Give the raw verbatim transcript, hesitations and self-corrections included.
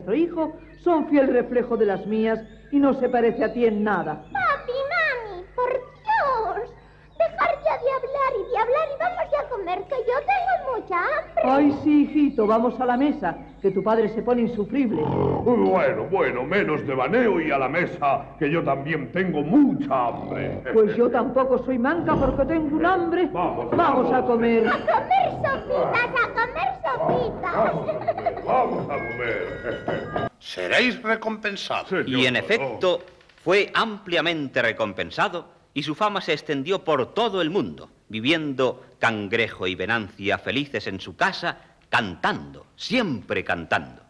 vuestro hijo son fiel reflejo de las mías y no se parece a ti en nada. Papi, mami, por Dios, dejar ya de hablar y de hablar y vamos ya a comer, que yo tengo mucha hambre. Ay, sí, hijito, vamos a la mesa, que tu padre se pone insufrible. Bueno, bueno, menos de baneo y a la mesa, que yo también tengo mucha hambre. Pues yo tampoco soy manca porque tengo un hambre. Vamos, vamos a comer. A comer sopitas, a comer sopitas. Vamos, vamos a comer. Seréis recompensados. Señor, Y en no. efecto, fue ampliamente recompensado y su fama se extendió por todo el mundo, viviendo Cangrejo y Venancia felices en su casa, cantando, siempre cantando.